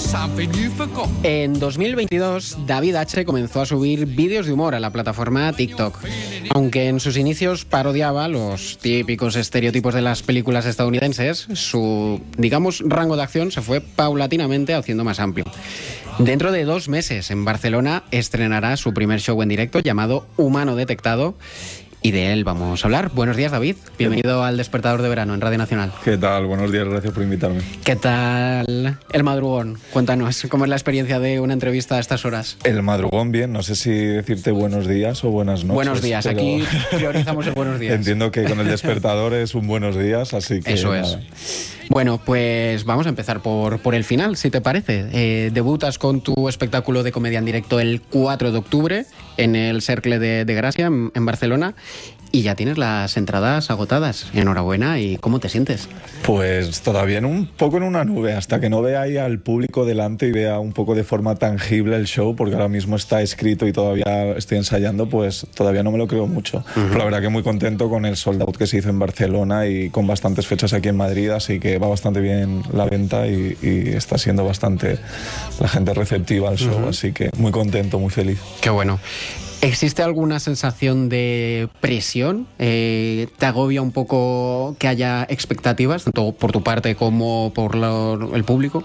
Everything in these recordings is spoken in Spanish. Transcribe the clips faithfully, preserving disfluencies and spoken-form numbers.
En dos mil veintidós, David H. comenzó a subir vídeos de humor a la plataforma TikTok. Aunque en sus inicios parodiaba los típicos estereotipos de las películas estadounidenses, su, digamos, rango de acción se fue paulatinamente haciendo más amplio. Dentro de dos meses, en Barcelona, estrenará su primer show en directo llamado Humano Detectado. Y de él vamos a hablar. Buenos días, David. Bienvenido al Despertador de Verano en Radio Nacional. ¿Qué tal? Buenos días, gracias por invitarme. ¿Qué tal el madrugón? Cuéntanos, ¿cómo es la experiencia de una entrevista a estas horas? El madrugón, bien. No sé si decirte buenos días o buenas noches. Buenos días. Pero... aquí priorizamos el buenos días. Entiendo que con el Despertador es un buenos días, así que... Eso nada. es. Bueno, pues vamos a empezar por, por el final, si te parece. Eh, debutas con tu espectáculo de comedia en directo el cuatro de octubre en el Cercle de, de Gracia, en, en Barcelona. Y ya tienes las entradas agotadas. Enhorabuena. ¿Y cómo te sientes? Pues todavía en un poco en una nube, hasta que no vea ahí al público delante y vea un poco de forma tangible el show, porque ahora mismo está escrito y todavía estoy ensayando, pues todavía no me lo creo mucho. Uh-huh. Pero la verdad que muy contento con el sold out que se hizo en Barcelona y con bastantes fechas aquí en Madrid, así que va bastante bien la venta y, y está siendo bastante la gente receptiva al show, uh-huh. Así que muy contento, muy feliz. Qué bueno. ¿Existe alguna sensación de presión? Eh, ¿Te agobia un poco que haya expectativas, tanto por tu parte como por lo, el público?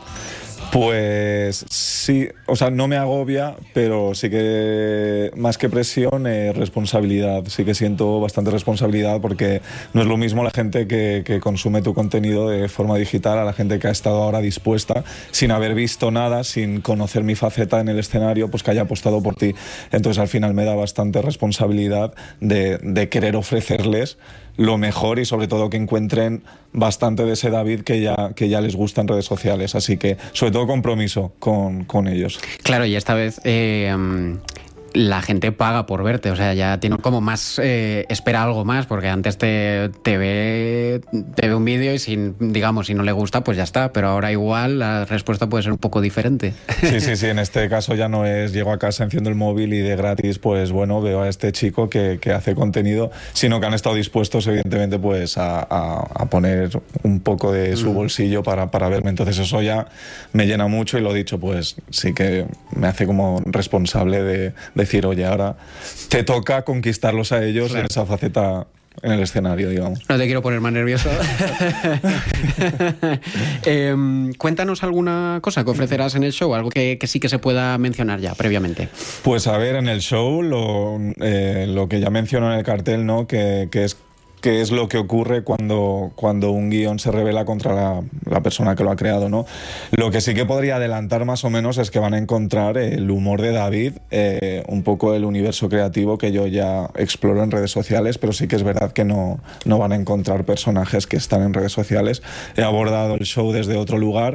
Pues sí, o sea, no me agobia, pero sí que más que presión, eh, responsabilidad. Sí que siento bastante responsabilidad porque no es lo mismo la gente que, que consume tu contenido de forma digital a la gente que ha estado ahora dispuesta, sin haber visto nada, sin conocer mi faceta en el escenario, pues que haya apostado por ti. Entonces al final me da bastante responsabilidad de, de querer ofrecerles lo mejor y sobre todo que encuentren bastante de ese David que ya, que ya les gusta en redes sociales. Así que sobre todo compromiso con, con ellos. Claro, y esta vez eh, la gente paga por verte, o sea, ya tiene como más, eh, espera algo más, porque antes te, te ve te ve un vídeo y si, digamos, si no le gusta, pues ya está, pero ahora igual la respuesta puede ser un poco diferente. Sí, sí, sí, en este caso ya no es llego a casa, enciendo el móvil y de gratis, pues bueno, veo a este chico que, que hace contenido, sino que han estado dispuestos, evidentemente, pues a, a, a poner un poco de su bolsillo para, para verme, entonces eso ya me llena mucho y lo dicho, pues sí que me hace como responsable de, de decir, oye, ahora te toca conquistarlos a ellos, claro, en esa faceta en el escenario, digamos. No te quiero poner más nervioso. eh, cuéntanos alguna cosa que ofrecerás en el show, algo que, que sí que se pueda mencionar ya previamente. Pues a ver, en el show lo, eh, lo que ya menciono en el cartel, ¿no? Que, que es qué es lo que ocurre cuando, cuando un guión se revela contra la, la persona que lo ha creado, ¿no? Lo que sí que podría adelantar más o menos es que van a encontrar el humor de David, eh, un poco el universo creativo que yo ya exploro en redes sociales, pero sí que es verdad que no, no van a encontrar personajes que están en redes sociales. He abordado el show desde otro lugar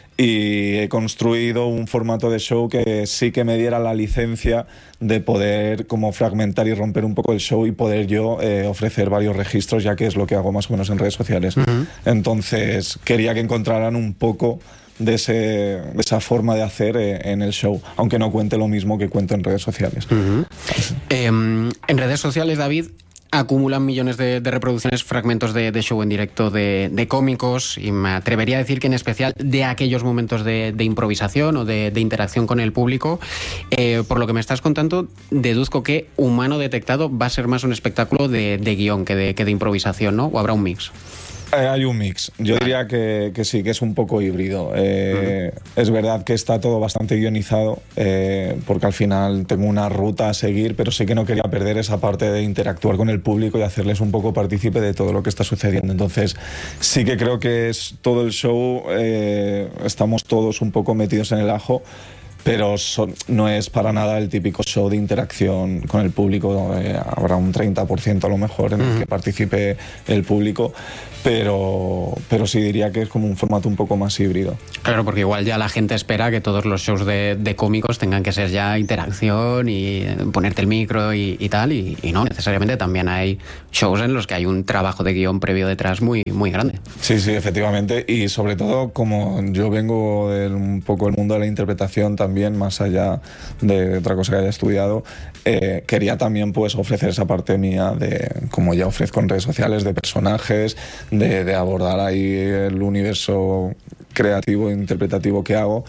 y he construido un formato de show que sí que me diera la licencia de poder como fragmentar y romper un poco el show y poder yo eh, ofrecer varios registros, ya que es lo que hago más o menos en redes sociales. Uh-huh. Entonces quería que encontraran un poco de, ese, de esa forma de hacer eh, en el show, aunque no cuente lo mismo que cuento en redes sociales. Uh-huh. eh, en redes sociales, David, acumulan millones de, de reproducciones fragmentos de, de show en directo de, de cómicos, y me atrevería a decir que en especial de aquellos momentos de, de improvisación o de, de interacción con el público. Eh, por lo que me estás contando, deduzco que Humano Detectado va a ser más un espectáculo de, de guión que de, que de improvisación, ¿no? ¿O habrá un mix? Hay un mix. Yo diría que, que sí, que es un poco híbrido. Eh, uh-huh. Es verdad que está todo bastante guionizado, eh, porque al final tengo una ruta a seguir, pero sí que no quería perder esa parte de interactuar con el público y hacerles un poco partícipe de todo lo que está sucediendo. Entonces sí que creo que es todo el show, eh, estamos todos un poco metidos en el ajo, pero son, no es para nada el típico show de interacción con el público. Eh, habrá un treinta por ciento a lo mejor en el que participe el público, pero, pero sí diría que es como un formato un poco más híbrido. Claro, porque igual ya la gente espera que todos los shows de, de cómicos tengan que ser ya interacción y ponerte el micro y, y tal, y, y no, necesariamente también hay shows en los que hay un trabajo de guión previo detrás muy, muy grande. Sí, sí, efectivamente, y sobre todo como yo vengo de un poco el mundo de la interpretación también, más allá de otra cosa que haya estudiado, eh, quería también pues ofrecer esa parte mía de, como ya ofrezco en redes sociales, de personajes, de, de abordar ahí el universo creativo e interpretativo que hago,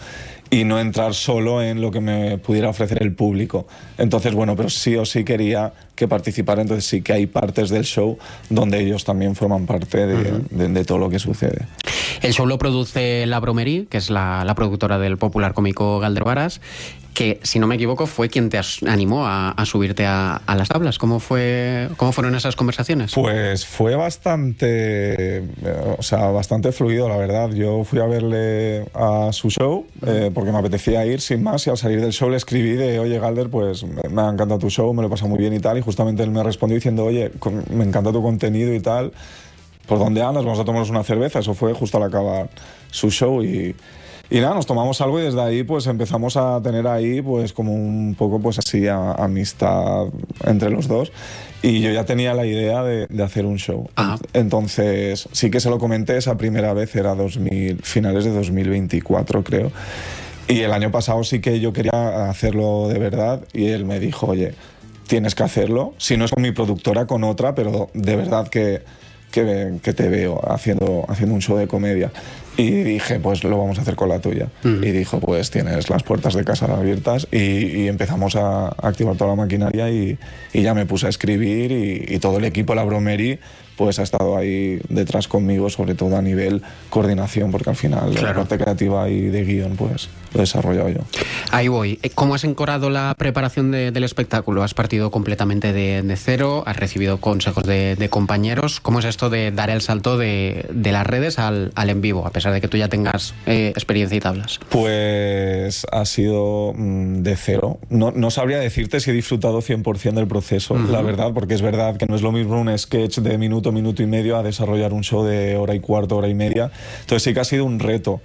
y no entrar solo en lo que me pudiera ofrecer el público. Entonces, bueno, pero sí o sí quería que participara, entonces sí que hay partes del show donde ellos también forman parte de, uh-huh. de, de todo lo que sucede. El show lo produce La Bromerie, que es la, la productora del popular cómico Galder Varas, que, si no me equivoco, fue quien te animó a, a subirte a, a las tablas. ¿Cómo fue, cómo fueron esas conversaciones? Pues fue bastante, o sea, bastante fluido, la verdad. Yo fui a verle a su show eh, porque me apetecía ir, sin más, y al salir del show le escribí de, oye, Galder, pues me ha encantado tu show, me lo he pasado muy bien y tal, y justamente él me respondió diciendo, oye, me encanta tu contenido y tal, ¿por dónde andas? Vamos a tomarnos una cerveza. Eso fue justo al acabar su show y... Y nada, nos tomamos algo y desde ahí pues empezamos a tener ahí pues como un poco pues así a, amistad entre los dos, y yo ya tenía la idea de, de hacer un show. Ah. Entonces sí que se lo comenté esa primera vez, era dos mil, finales de dos mil veinticuatro creo, y el año pasado sí que yo quería hacerlo de verdad y él me dijo, oye, tienes que hacerlo, si no es con mi productora, con otra, pero de verdad que, que, que te veo haciendo, haciendo un show de comedia. Y dije, pues lo vamos a hacer con la tuya. Mm. Y dijo, pues tienes las puertas de casa abiertas, y, y empezamos a activar toda la maquinaria y, y ya me puse a escribir y, y todo el equipo de La Bromerie pues ha estado ahí detrás conmigo, sobre todo a nivel coordinación, porque al final claro. la parte creativa y de guión pues lo he desarrollado yo. Ahí voy. ¿Cómo has encorado la preparación de, del espectáculo? ¿Has partido completamente de, de cero? ¿Has recibido consejos de, de compañeros? ¿Cómo es esto de dar el salto de, de las redes al, al en vivo, a pesar de que tú ya tengas eh, experiencia y tablas? Pues ha sido mmm, de cero. No, no sabría decirte si he disfrutado cien por ciento del proceso, uh-huh. la verdad, porque es verdad que no es lo mismo un sketch de minuto, minuto y medio a desarrollar un show de hora y cuarto, hora y media. Entonces sí que ha sido un reto.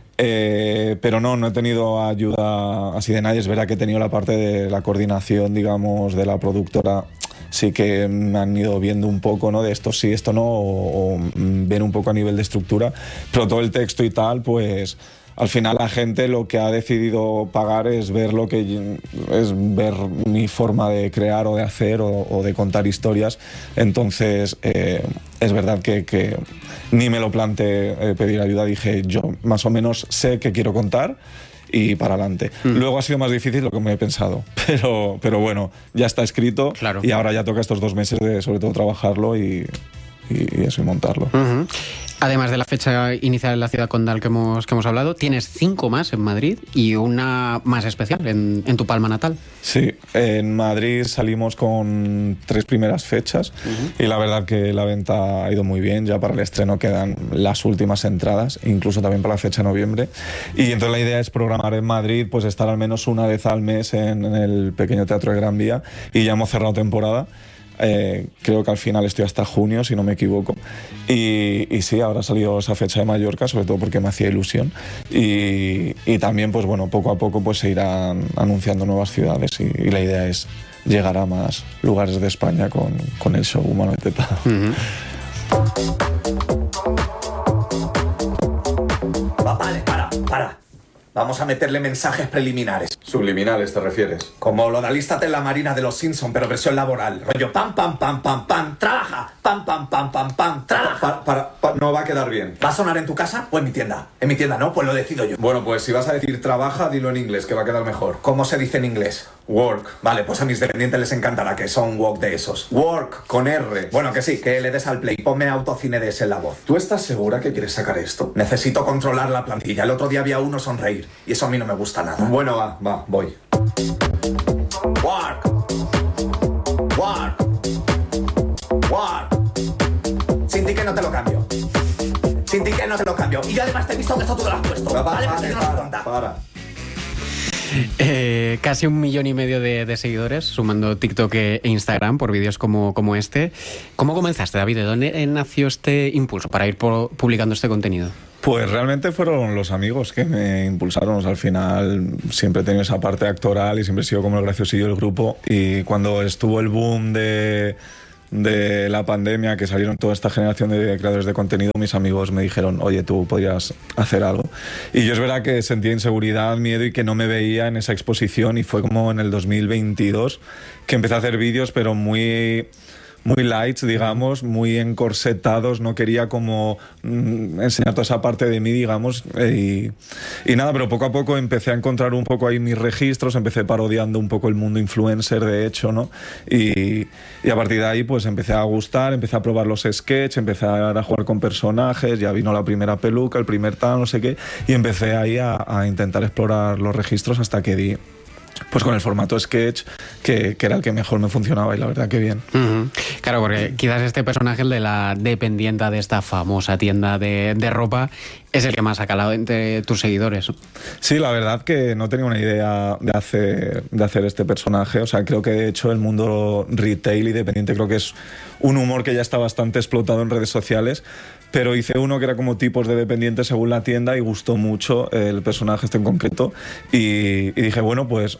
Eh, pero no, no he tenido ayuda así de nadie. Es verdad que he tenido la parte de la coordinación, digamos, de la productora. Sí que me han ido viendo un poco, ¿no? De esto sí, esto no, o, o ven un poco a nivel de estructura, pero todo el texto y tal, pues al final la gente lo que ha decidido pagar es ver lo que es ver mi forma de crear o de hacer o, o de contar historias. Entonces eh, es verdad que, que ni me lo planteé eh, pedir ayuda. Dije, yo más o menos sé qué quiero contar y para adelante. Mm. Luego ha sido más difícil lo que me he pensado, pero, pero bueno, ya está escrito, claro. Y ahora ya toca estos dos meses de sobre todo trabajarlo y, y, y eso, y montarlo. Uh-huh. Además de la fecha inicial en la ciudad condal que hemos, que hemos hablado, tienes cinco más en Madrid y una más especial en, en tu Palma natal. Sí, en Madrid salimos con tres primeras fechas, uh-huh. y la verdad que la venta ha ido muy bien. Ya para el estreno quedan las últimas entradas, incluso también para la fecha de noviembre. Y entonces la idea es programar en Madrid, pues estar al menos una vez al mes en, en el pequeño Teatro de Gran Vía, y ya hemos cerrado temporada. Eh, creo que al final estoy hasta junio, si no me equivoco, y, y sí, ahora ha salido esa fecha de Mallorca, sobre todo porque me hacía ilusión, y, y también pues bueno, poco a poco pues se irán anunciando nuevas ciudades, y, y la idea es llegar a más lugares de España con, con el show Humano de Teta. Uh-huh. Va, vale, para, para. Vamos a meterle mensajes preliminares. ¿Subliminales te refieres? Como lo de alístate en la marina de los Simpson, pero versión laboral. Rollo pam, pam, pam, pam, pam, trabaja. Pam, pam, pam, pam, pam, trabaja. Para, para, para, no va a quedar bien. ¿Va a sonar en tu casa o en mi tienda? En mi tienda, ¿no? Pues lo decido yo. Bueno, pues si vas a decir trabaja, dilo en inglés, que va a quedar mejor. ¿Cómo se dice en inglés? Work. Vale, pues a mis dependientes les encantará que son walk de esos. Work, con R. Bueno, que sí, que le des al play. Ponme autocine de ese en la voz. ¿Tú estás segura que quieres sacar esto? Necesito controlar la plantilla. El otro día había uno sonreír y eso a mí no me gusta nada. Bueno, va, va, voy. Work. Work. Work. Sin ti que no te lo cambio. Sin ti que no te lo cambio. Y yo además te he visto que esto tú te lo has puesto. Va, ¿vale? Va, Pues para, no para, para. Eh, casi un millón y medio de, de seguidores, sumando TikTok e Instagram por vídeos como, como este. ¿Cómo comenzaste, David? ¿De dónde nació este impulso para ir por, publicando este contenido? Pues realmente fueron los amigos que me impulsaron. O sea, al final siempre he tenido esa parte actoral y siempre he sido como el graciosillo del grupo. Y cuando estuvo el boom de... de la pandemia, que salieron toda esta generación de creadores de contenido, mis amigos me dijeron, oye, tú podrías hacer algo. Y yo es verdad que sentía inseguridad, miedo, y que no me veía en esa exposición, y fue como en el dos mil veintidós que empecé a hacer vídeos, pero muy... muy lights, digamos, muy encorsetados, no quería como mm, enseñar toda esa parte de mí, digamos, eh, y, y nada, pero poco a poco empecé a encontrar un poco ahí mis registros, empecé parodiando un poco el mundo influencer, de hecho, ¿no? Y, y a partir de ahí pues empecé a gustar, empecé a probar los sketches, empecé a jugar con personajes, ya vino la primera peluca, el primer tal, no sé qué, y empecé ahí a, a intentar explorar los registros hasta que di pues con el formato sketch, que, que era el que mejor me funcionaba, y la verdad que bien. Uh-huh. Claro, porque quizás este personaje, el de la dependienta de esta famosa tienda de, de ropa, es el que más ha calado entre tus seguidores. Sí, la verdad que no tenía una idea de hacer, de hacer este personaje. O sea, creo que de hecho el mundo retail y dependiente creo que es un humor que ya está bastante explotado en redes sociales, pero hice uno que era como tipos de dependientes según la tienda y gustó mucho el personaje este en concreto, y, y dije, bueno, pues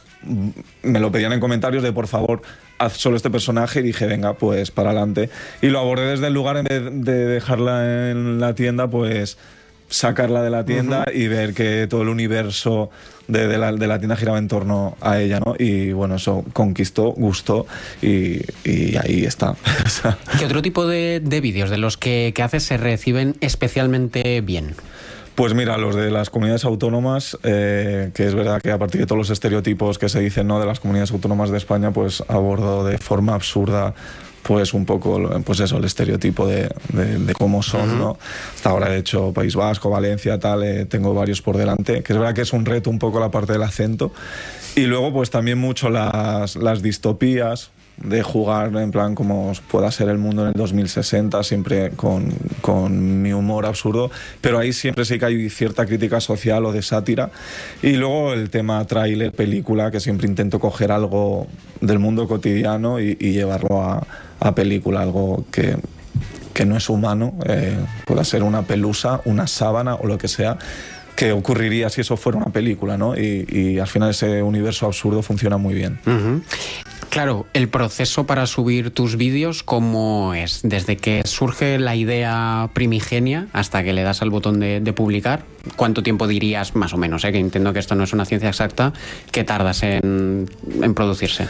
me lo pedían en comentarios de por favor haz solo este personaje, y dije, venga, pues para adelante, y lo abordé desde el lugar, en vez de dejarla en la tienda, pues sacarla de la tienda uh-huh. y ver que todo el universo de, de, la, de la tienda giraba en torno a ella, ¿no? Y bueno, eso conquistó, gustó, y, y ahí está. ¿Qué otro tipo de, de vídeos de los que, que haces se reciben especialmente bien? Pues mira, los de las comunidades autónomas, eh, que es verdad que a partir de todos los estereotipos que se dicen, ¿no?, de las comunidades autónomas de España, pues abordo de forma absurda pues un poco, pues eso, el estereotipo de, de, de cómo son, uh-huh. ¿no? Hasta ahora, de hecho, País Vasco, Valencia, tal, eh, tengo varios por delante, que es verdad que es un reto un poco la parte del acento. Y luego, pues también mucho las, las distopías, de jugar en plan como pueda ser el mundo en el dos mil sesenta, siempre con, con mi humor absurdo, pero ahí siempre sí que hay cierta crítica social o de sátira. Y luego el tema tráiler, película, que siempre intento coger algo del mundo cotidiano y, y llevarlo a, a película, algo que, que no es humano, eh, pueda ser una pelusa, una sábana o lo que sea, que ocurriría si eso fuera una película, ¿no? Y, y al final ese universo absurdo funciona muy bien. Uh-huh. Claro, el proceso para subir tus vídeos, ¿cómo es? Desde que surge la idea primigenia hasta que le das al botón de, de publicar, ¿cuánto tiempo dirías, más o menos, eh, que entiendo que esto no es una ciencia exacta, que tardas en, en producirse?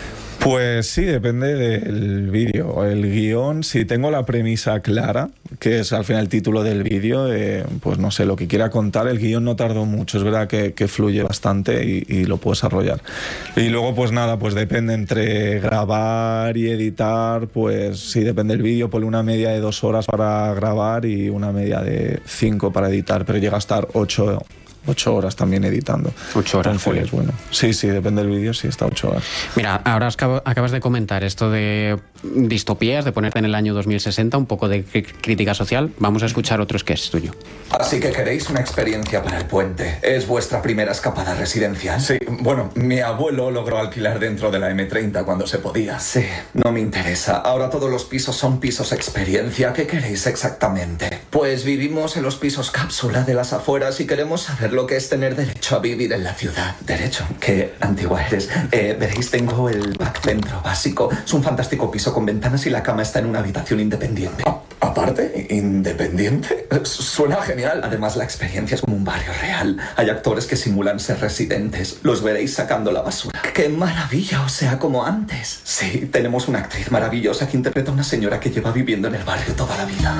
Pues sí, depende del vídeo. El guión, si tengo la premisa clara, que es al final el título del vídeo, eh, pues no sé, lo que quiera contar, el guión no tardó mucho, es verdad que, que fluye bastante y, y lo puedo desarrollar. Y luego pues nada, pues depende entre grabar y editar, pues sí, depende del vídeo, ponle una media de dos horas para grabar y una media de cinco para editar, pero llega a estar ocho Ocho horas también editando. Ocho horas. Entonces, bueno, sí, sí, depende del vídeo, sí está ocho horas. Mira, ahora acabas de comentar esto de distopías, de ponerte en el año dos mil sesenta, un poco de crítica social. Vamos a escuchar otro sketch tuyo. Así que queréis una experiencia para el puente. ¿Es vuestra primera escapada residencial? Sí, bueno, mi abuelo logró alquilar dentro de la eme treinta cuando se podía. Sí, no me interesa. Ahora todos los pisos son pisos experiencia. ¿Qué queréis exactamente? Pues vivimos en los pisos cápsula de las afueras y queremos saber lo que es tener derecho a vivir en la ciudad. ¿Derecho? Qué antigua eres. Eh, veréis, tengo el back centro básico. Es un fantástico piso con ventanas y la cama está en una habitación independiente. A- aparte, ¿independiente? Suena genial. Además, la experiencia es como un barrio real. Hay actores que simulan ser residentes. Los veréis sacando la basura. ¡Qué maravilla! O sea, como antes. Sí, tenemos una actriz maravillosa que interpreta a una señora que lleva viviendo en el barrio toda la vida.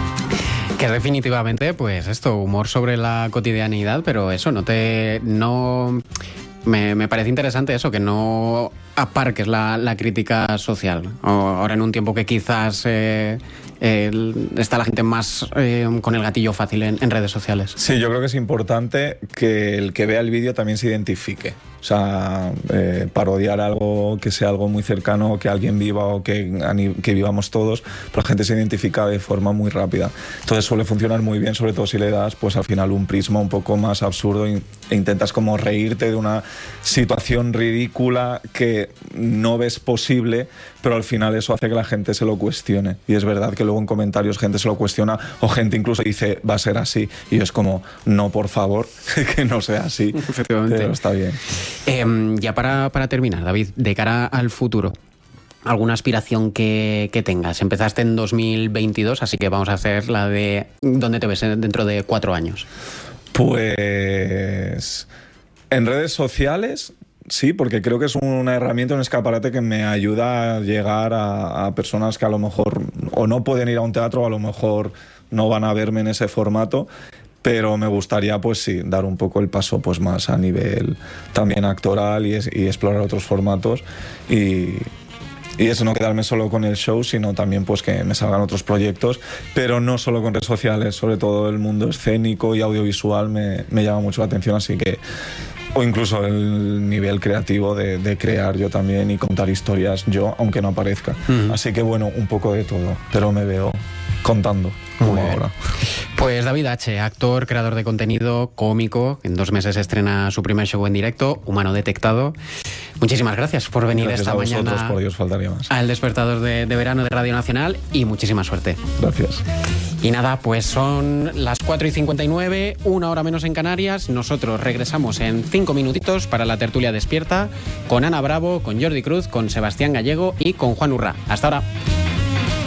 Que es definitivamente, pues esto, humor sobre la cotidianidad, pero eso, no te... no me, me parece interesante eso, que no aparques la, la crítica social. O ahora en un tiempo que quizás eh, eh, está la gente más eh, con el gatillo fácil en, en redes sociales. Sí, yo creo que es importante que el que vea el vídeo también se identifique. O sea, eh, parodiar algo que sea algo muy cercano, que alguien viva o que, que vivamos todos, pero la gente se identifica de forma muy rápida. Entonces suele funcionar muy bien, sobre todo si le das pues al final un prisma un poco más absurdo e intentas como reírte de una situación ridícula que no ves posible, pero al final eso hace que la gente se lo cuestione. Y es verdad que luego en comentarios gente se lo cuestiona o gente incluso dice, va a ser así. Y yo es como, no, por favor, que no sea así. Efectivamente. Pero está bien. Eh, ya para, para terminar, David, de cara al futuro, ¿alguna aspiración que, que tengas? Empezaste en dos mil veintidós, así que vamos a hacer la de ¿dónde te ves dentro de cuatro años? Pues en redes sociales sí, porque creo que es una herramienta, un escaparate que me ayuda a llegar a, a personas que a lo mejor o no pueden ir a un teatro o a lo mejor no van a verme en ese formato, pero me gustaría pues sí, dar un poco el paso pues más a nivel también actoral y, es, y explorar otros formatos y... Y eso, no quedarme solo con el show, sino también pues que me salgan otros proyectos, pero no solo con redes sociales, sobre todo el mundo escénico y audiovisual me, me llama mucho la atención, así que... O incluso el nivel creativo de, de crear yo también y contar historias yo, aunque no aparezca. Uh-huh. Así que bueno, un poco de todo, pero me veo contando como ahora. Pues David H., actor, creador de contenido, cómico, en dos meses estrena su primer show en directo, Humano Detectado. Muchísimas gracias por venir gracias esta a vosotros, mañana por Dios, faltaría más. al Despertador de, de Verano de Radio Nacional y muchísima suerte. Gracias. Y nada, pues son las cuatro y cincuenta y nueve, una hora menos en Canarias. Nosotros regresamos en cinco minutitos para la tertulia despierta con Ana Bravo, con Jordi Cruz, con Sebastián Gallego y con Juan Urra. Hasta ahora.